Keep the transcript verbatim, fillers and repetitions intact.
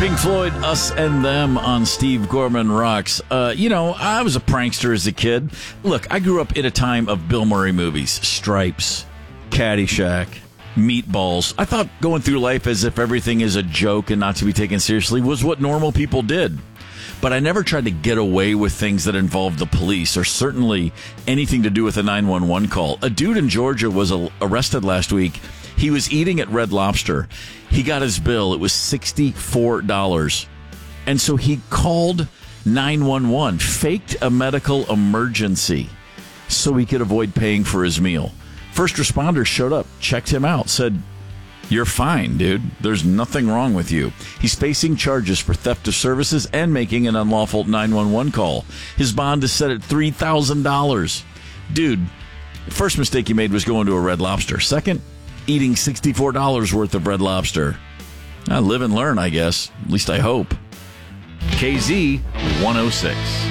Pink Floyd, Us and Them on Steve Gorman Rocks. Uh, you know, I was a prankster as a kid. Look, I grew up in a time of Bill Murray movies, Stripes, Caddyshack, Meatballs. I thought going through life as if everything is a joke and not to be taken seriously was what normal people did. But I never tried to get away with things that involved the police or certainly anything to do with a nine one one call. A dude in Georgia was arrested last week. He was eating at Red Lobster. He got his bill. It was sixty-four dollars. And so he called nine one one, faked a medical emergency so he could avoid paying for his meal. First responders showed up, checked him out, said, "You're fine, dude. There's nothing wrong with you." He's facing charges for theft of services and making an unlawful nine one one call. His bond is set at three thousand dollars. Dude, the first mistake he made was going to a Red Lobster. Second, eating sixty-four dollars worth of Red Lobster. I live and learn, I guess. At least I hope. K Z one oh six.